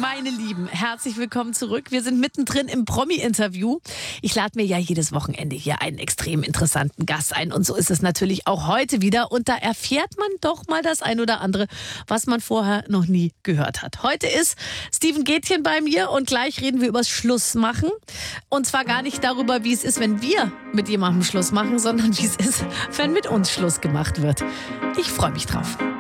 Meine Lieben, herzlich willkommen zurück. Wir sind mittendrin im Promi-Interview. Ich lade mir ja jedes Wochenende hier einen extrem interessanten Gast ein. Und so ist es natürlich auch heute wieder. Und da erfährt man doch mal das ein oder andere, was man vorher noch nie gehört hat. Heute ist Steven Gätjen bei mir und gleich reden wir übers Schlussmachen. Und zwar gar nicht darüber, wie es ist, wenn wir mit jemandem Schluss machen, sondern wie es ist, wenn mit uns Schluss gemacht wird. Ich freue mich drauf.